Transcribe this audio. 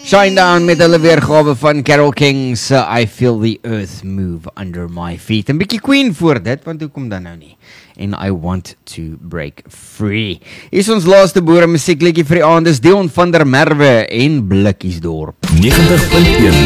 Shinedown met hulle weergawe van Carole King's I Feel the Earth Move Under My Feet. Een bykie Queen voor dit, want hoe kom dan nou nie? En I Want to Break Free. Hier is ons laaste boere musiekliedjie vir die aand, is Dion van der Merwe en Blikkiesdorp. 90.1